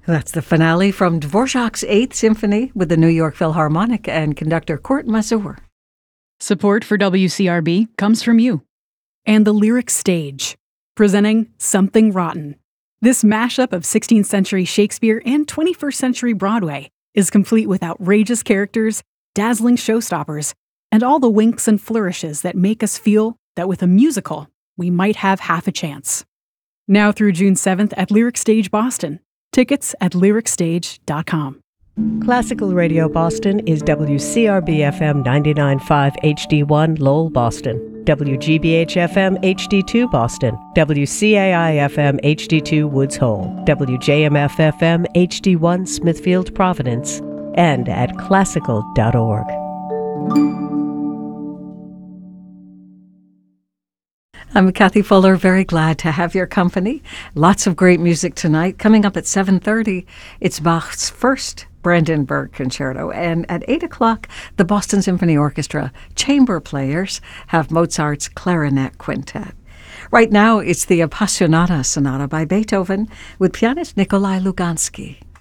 That's the finale from Dvorak's Eighth Symphony with the New York Philharmonic and conductor Kurt Masur. Support for WCRB comes from you. And the Lyric Stage, presenting Something Rotten. This mashup of 16th century Shakespeare and 21st century Broadway is complete with outrageous characters, dazzling showstoppers, and all the winks and flourishes that make us feel that with a musical, we might have half a chance. Now through June 7th at Lyric Stage Boston. Tickets at lyricstage.com. Classical Radio Boston is WCRB-FM 99.5 HD1 Lowell, Boston, WGBH-FM HD2 Boston, WCAI-FM HD2 Woods Hole, WJMF-FM HD1 Smithfield, Providence, and at classical.org. I'm Kathy Fuller, very glad to have your company. Lots of great music tonight. Coming up at 7:30, it's Bach's first Brandenburg Concerto. And at 8 o'clock, the Boston Symphony Orchestra chamber players have Mozart's Clarinet Quintet. Right now, it's the Appassionata Sonata by Beethoven with pianist Nikolai Lugansky.